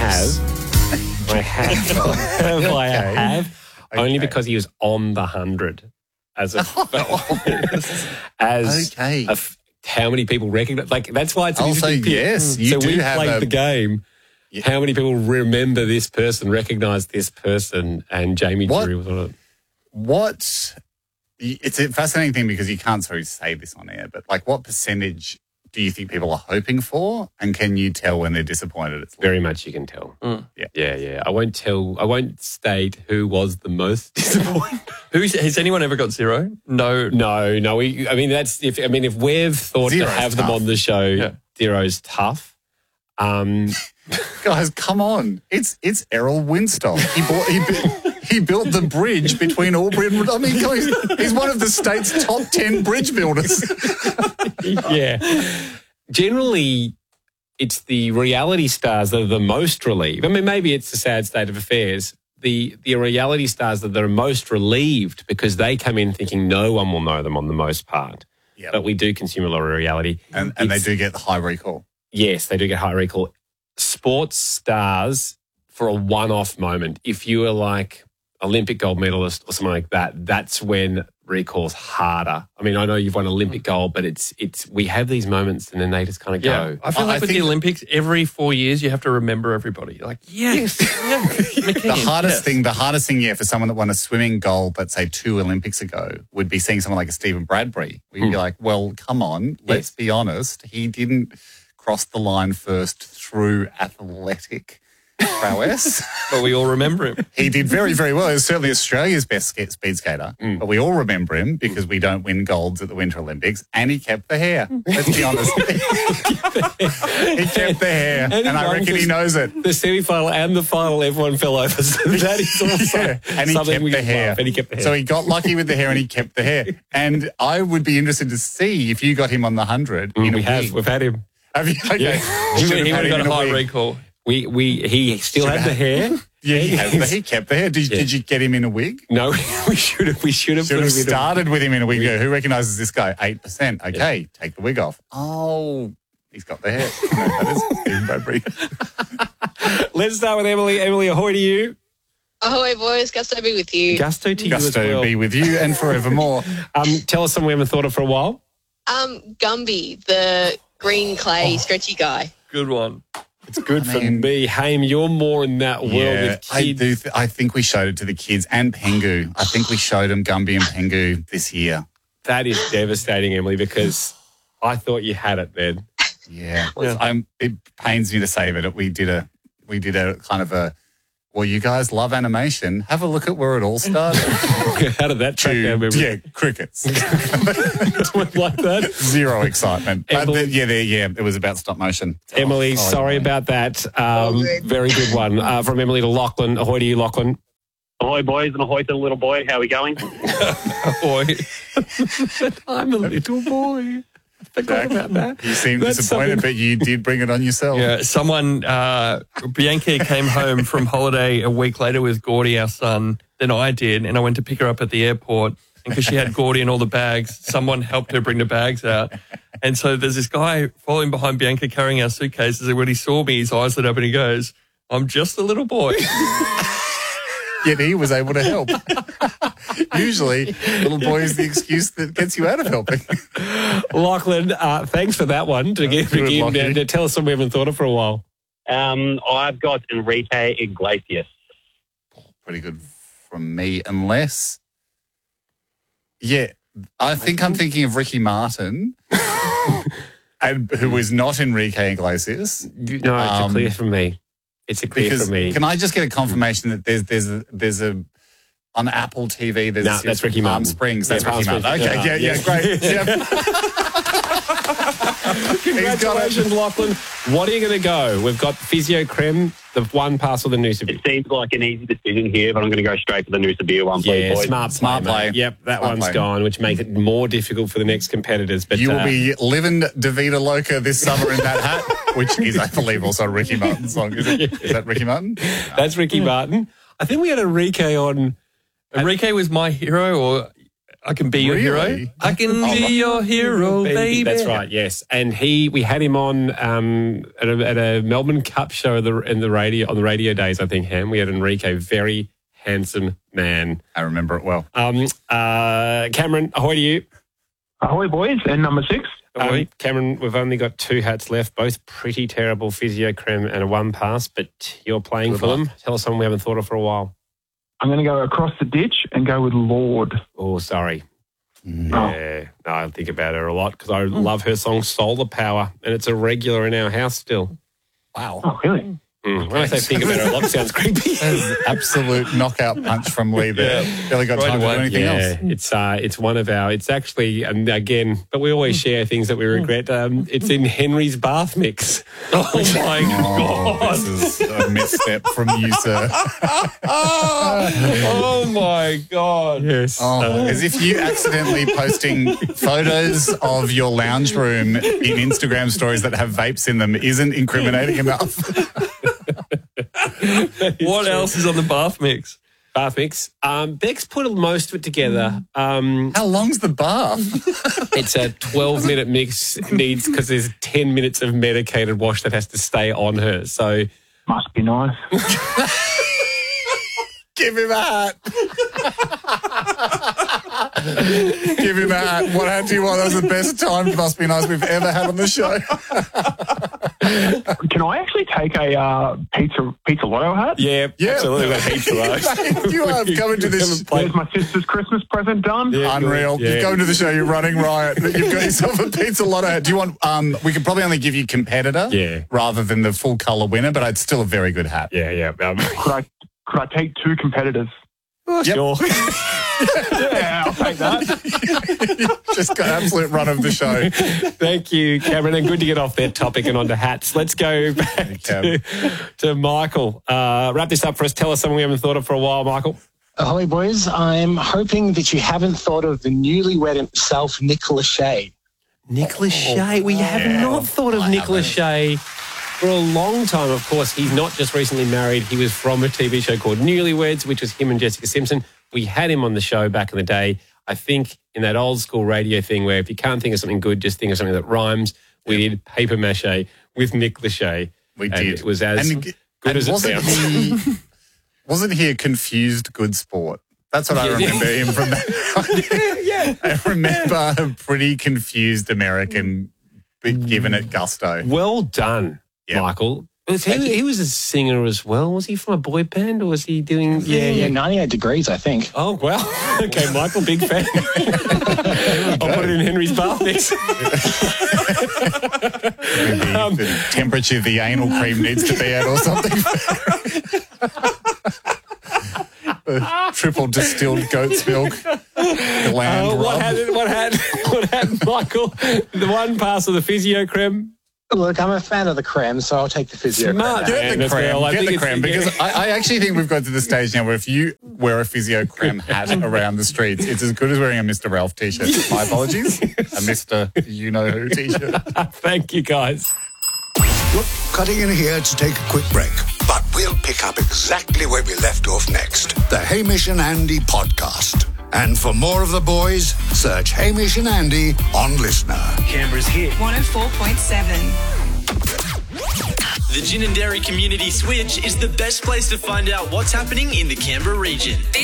have. Only because he was on the 100 as a how many people recognize? Like that's why it's an interesting pick. Yes, you so do we have played the game. Yeah. How many people remember this person, recognise this person, and Jamie Drury was on it? It's a fascinating thing because you can't sort of say this on air, but like what percentage do you think people are hoping for, and can you tell when they're disappointed? It's very much you can tell. Yeah. I won't state who was the most disappointed. Has anyone ever got zero? No. If we've thought Zero's to have tough. them on the show, zero's tough. Guys, come on! It's Errol Winstock. He built the bridge between Albury and... I mean, he's one of the state's top 10 bridge builders. Yeah. Generally, it's the reality stars that are the most relieved. I mean, maybe it's a sad state of affairs. The reality stars that are most relieved because they come in thinking no one will know them on the most part. Yep. But we do consume a lot of reality. And they do get the high recall. Yes, they do get high recall. Sports stars, for a one-off moment, if you are like Olympic gold medalist or something like that, that's when recall's harder. I mean, I know you've won Olympic gold, but it's we have these moments and then they just kind of go. I feel like with the Olympics, every 4 years you have to remember everybody. Like, yes. The hardest thing, for someone that won a swimming gold, let's say 2 Olympics ago, would be seeing someone like a Stephen Bradbury. We'd be like, well, come on, let's be honest. He didn't cross the line first through athletic prowess. But we all remember him. He did very, very well. He was certainly Australia's best speed skater. But we all remember him because we don't win golds at the Winter Olympics. And he kept the hair. Let's be honest. He kept the hair. And I reckon he knows it. The semi-final and the final, everyone fell over. So that is also And he kept the hair. And he kept the hair. So he got lucky with the hair and he kept the hair. And I would be interested to see if you got him on the 100 in a week. We've had him. Have you? Okay. Yeah. He would have got a high recall. He still had the hair. Yeah, he kept the hair. Did you get him in a wig? No, we should have. We should have started with him in a wig. Who recognises this guy? 8%. Okay, take the wig off. Oh, he's got the hair. No, that is Stephen Bradbury. Let's start with Emily. Emily, ahoy to you. Ahoy, boys. Gusto be with you. Gusto to you as well. Gusto be with you and forevermore. Tell us something we haven't thought of for a while. Gumby, the green clay stretchy guy. Good one. It's good for me. Haim, you're more in that world with kids. I think we showed it to the kids and Pengu. I think we showed them Gumby and Pengu this year. That is devastating, Emily, because I thought you had it then. Yeah. It pains me to say, but we did a kind of a, well, you guys love animation. Have a look at where it all started. How did that track down? Yeah, crickets. Like that? Zero excitement. It was about stop motion. Emily, sorry about that. Very good one. From Emily to Lachlan. Ahoy to you, Lachlan. Ahoy, boys, and ahoy to the little boy. How are we going? Ahoy. I'm a little boy. Forgot about that. You seem disappointed, but you did bring it on yourself. Yeah, someone, Bianca came home from holiday a week later with Gordy, our son, than I did, and I went to pick her up at the airport, and because she had Gordy and all the bags, someone helped her bring the bags out. And so there's this guy following behind Bianca carrying our suitcases, and when he saw me, his eyes lit up and he goes, I'm just a little boy. Yet he was able to help. Usually, little boy is the excuse that gets you out of helping. Lachlan, thanks for that one. To tell us something we haven't thought of for a while. I've got Enrique Iglesias. Pretty good from me, unless... Yeah, I think I'm thinking of Ricky Martin, who is not Enrique Iglesias. No, it's a clear from me. It's a clear for me. Can I just get a confirmation that there's a on Apple TV? There's that's Ricky Martin. Palm Springs. That's Palm Ricky Martin. Springs. Okay, great. Yeah. Congratulations, Lachlan. What are you going to go? We've got Physio Creme, the one pass or the Noosa Beer. It seems like an easy decision here, but I'm going to go straight for the Noosa Beer one. Yeah, boys. smart play. Yep, that one's gone, which makes it more difficult for the next competitors. But you will be living De Vida Loca this summer in that hat, which is, I believe, also a Ricky Martin song. Is it? Is that Ricky Martin? That's Ricky Martin. I think we had Enrique on. Enrique was my hero, or I Can Be Your Really? Hero. I Can Be Your Hero, baby. That's right, yes. And we had him on at a Melbourne Cup show on the radio days, I think, Ham. We had Enrique, very handsome man. I remember it well. Cameron, ahoy to you. Ahoy, boys. And number 6. Cameron, we've only got 2 hats left, both pretty terrible physio creme and a 1 pass, but you're playing for them. Tell us something we haven't thought of for a while. I'm going to go across the ditch and go with Lord. Oh, sorry. Yeah, no, I think about her a lot because I love her song Solar Power, and it's a regular in our house still. Wow. Oh, really? When I say think about her a lot, it sounds creepy. Absolute knockout punch from Lee there. Barely got time to do anything else. It's one of our, it's actually, and again, but we always share things that we regret. It's in Henry's bath mix. Oh, my God. This is a misstep from you, sir. Oh, my God. Yes. Oh, as if you accidentally posting photos of your lounge room in Instagram stories that have vapes in them isn't incriminating enough. What else is on the bath mix? Bath mix. Beck's put most of it together. How long's the bath? It's a 12-minute mix needs because there's 10 minutes of medicated wash that has to stay on her. So Must be nice. Give him a hat. Give him a hat. What hat do you want? That was the best time, must be nice, we've ever had on the show. Can I actually take a pizza lotto hat? yeah, absolutely. We've got heaps of those. You are coming to this. There's my sister's Christmas present done. Yeah. Unreal. Yeah. You've come to the show, you're running riot. You've got yourself a pizza lotto hat. Do you want, we could probably only give you competitor rather than the full colour winner, but it's still a very good hat. Yeah. Could I take 2 competitors? Yep. Sure. Yeah, I'll take that. Just got absolute run of the show. Thank you, Cameron, and good to get off that topic and onto hats. Let's go back to Michael. Wrap this up for us. Tell us something we haven't thought of for a while, Michael. Ahoy, boys. I'm hoping that you haven't thought of the newlywed himself, Nick Lachey. Nick Lachey. We have not thought of Nick Lachey for a long time. Of course, he's not just recently married. He was from a TV show called Newlyweds, which was him and Jessica Simpson. We had him on the show back in the day. I think in that old school radio thing where if you can't think of something good, just think of something that rhymes. We did Paper Mache with Nick Lachey. We did. It was as good as it sounds. Wasn't he a confused good sport? That's what I remember him from. I remember a pretty confused American given it gusto. Well done, Michael. He was a singer as well. Was he from a boy band or was he doing... Yeah, 98 Degrees, I think. Oh, well. Okay, Michael, big fan. I'll put it in Henry's bath mix. The temperature the anal cream needs to be at or something. Triple distilled goat's milk. What had Michael? The 1 pass of the physio creme? Look, I'm a fan of the creme, so I'll take the physio Smart. creme. Get the creme, because I actually think we've got to the stage now where if you wear a physio creme hat around the streets, it's as good as wearing a Mr. Ralph t-shirt. My apologies. A Mr. You-know-who t-shirt. Thank you, guys. Look, cutting in here to take a quick break, but we'll pick up exactly where we left off next. The Hamish and Andy podcast. And for more of the boys, search Hamish and Andy on Listener. Canberra's hit 104.7. The Gin and Dairy Community Switch is the best place to find out what's happening in the Canberra region.